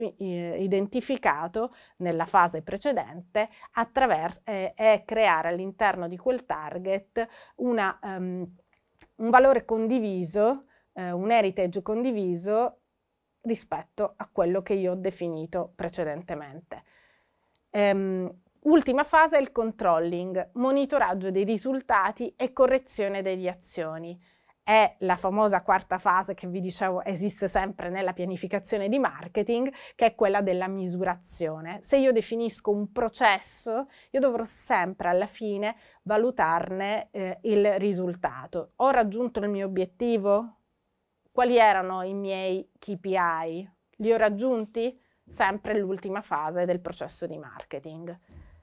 identificato nella fase precedente è creare all'interno di quel target un valore condiviso, un heritage condiviso rispetto a quello che io ho definito precedentemente. Ultima fase è il controlling, monitoraggio dei risultati e correzione delle azioni. È la famosa quarta fase che vi dicevo esiste sempre nella pianificazione di marketing, che è quella della misurazione. Se io definisco un processo, io dovrò sempre alla fine valutarne il risultato. Ho raggiunto il mio obiettivo? Quali erano i miei KPI? Li ho raggiunti? Sempre l'ultima fase del processo di marketing.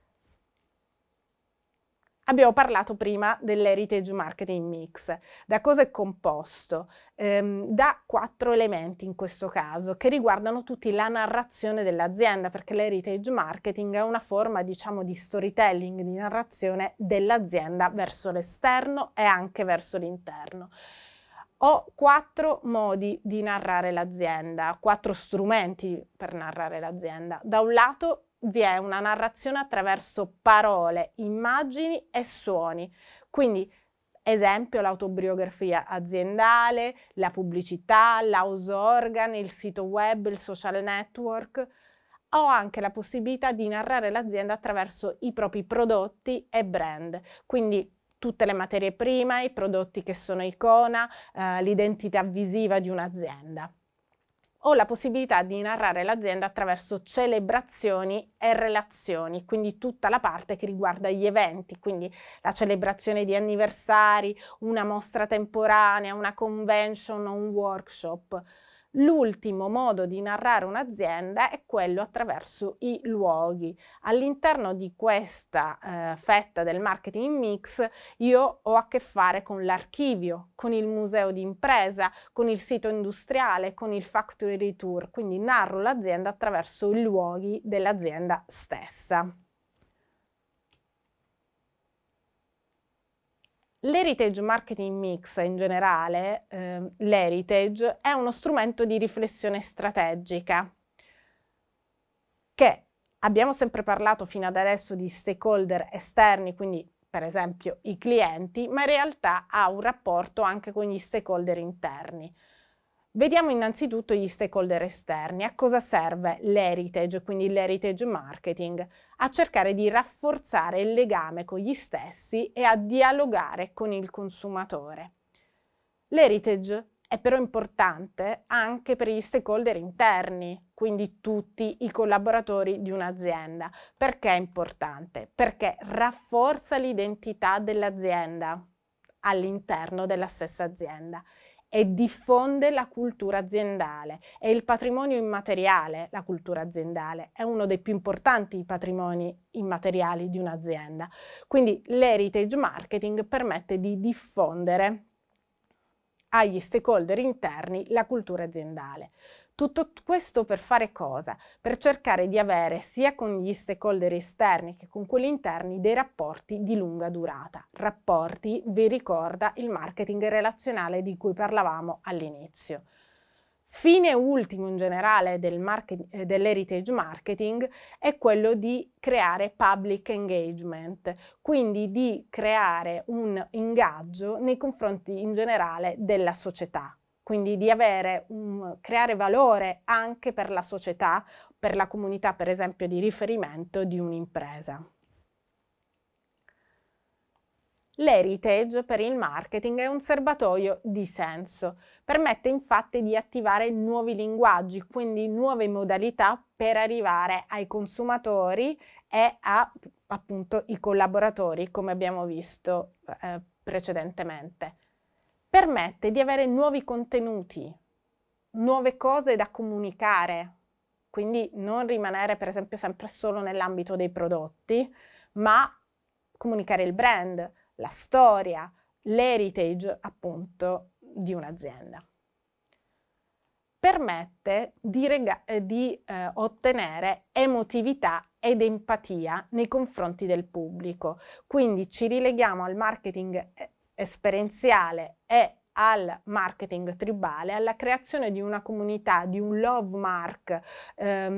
Abbiamo parlato prima dell'heritage marketing mix. Da cosa è composto? Da 4 elementi in questo caso, che riguardano tutti la narrazione dell'azienda, perché l'heritage marketing è una forma, diciamo, di storytelling, di narrazione dell'azienda verso l'esterno e anche verso l'interno. Ho 4 modi di narrare l'azienda, 4 strumenti per narrare l'azienda. Da un lato vi è una narrazione attraverso parole, immagini e suoni. Quindi, esempio, l'autobiografia aziendale, la pubblicità, l'house organ, il sito web, il social network. Ho anche la possibilità di narrare l'azienda attraverso i propri prodotti e brand. Quindi tutte le materie prime, i prodotti che sono icona, l'identità visiva di un'azienda. Ho la possibilità di narrare l'azienda attraverso celebrazioni e relazioni, quindi tutta la parte che riguarda gli eventi, quindi la celebrazione di anniversari, una mostra temporanea, una convention o un workshop. L'ultimo modo di narrare un'azienda è quello attraverso i luoghi. All'interno di questa fetta del marketing mix io ho a che fare con l'archivio, con il museo di impresa, con il sito industriale, con il factory tour, quindi narro l'azienda attraverso i luoghi dell'azienda stessa. L'heritage marketing mix in generale, l'heritage, è uno strumento di riflessione strategica che abbiamo sempre parlato fino ad adesso di stakeholder esterni, quindi per esempio i clienti, ma in realtà ha un rapporto anche con gli stakeholder interni. Vediamo innanzitutto gli stakeholder esterni. A cosa serve l'heritage, quindi l'heritage marketing? A cercare di rafforzare il legame con gli stessi e a dialogare con il consumatore. L'heritage è però importante anche per gli stakeholder interni, quindi tutti i collaboratori di un'azienda. Perché è importante? Perché rafforza l'identità dell'azienda all'interno della stessa azienda e diffonde la cultura aziendale. È il patrimonio immateriale, la cultura aziendale, è uno dei più importanti patrimoni immateriali di un'azienda. Quindi l'heritage marketing permette di diffondere agli stakeholder interni la cultura aziendale. Tutto questo per fare cosa? Per cercare di avere sia con gli stakeholder esterni che con quelli interni dei rapporti di lunga durata. Rapporti, vi ricorda, il marketing relazionale di cui parlavamo all'inizio. Fine ultimo in generale dell'heritage marketing è quello di creare public engagement, quindi di creare un ingaggio nei confronti in generale della società, quindi di creare valore anche per la società, per la comunità per esempio di riferimento di un'impresa. L'heritage per il marketing è un serbatoio di senso, permette infatti di attivare nuovi linguaggi, quindi nuove modalità per arrivare ai consumatori e a appunto i collaboratori, come abbiamo visto precedentemente. Permette di avere nuovi contenuti, nuove cose da comunicare, quindi non rimanere per esempio sempre solo nell'ambito dei prodotti, ma comunicare il brand, la storia, l'heritage appunto di un'azienda. Permette di ottenere emotività ed empatia nei confronti del pubblico, quindi ci rileghiamo al marketing esperienziale e al marketing tribale, alla creazione di una comunità, di un love mark